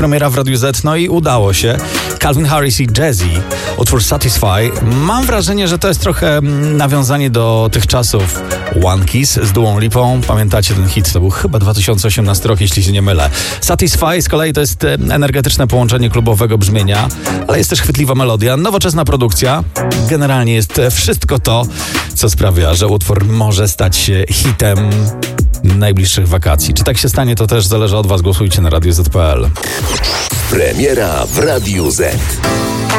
Premiera w Radiu Z, no i udało się. Calvin Harris i Jazzy, utwór Satisfy. Mam wrażenie, że to jest trochę nawiązanie do tych czasów One Kiss z Duą Lipą. Pamiętacie ten hit? To był chyba 2018 rok, jeśli się nie mylę. Satisfy z kolei to jest energetyczne połączenie klubowego brzmienia, ale jest też chwytliwa melodia, nowoczesna produkcja. Generalnie jest wszystko to, co sprawia, że utwór może stać się hitem najbliższych wakacji. Czy tak się stanie, to też zależy od Was. Głosujcie na Radio Z.pl. Premiera w Radiu Z.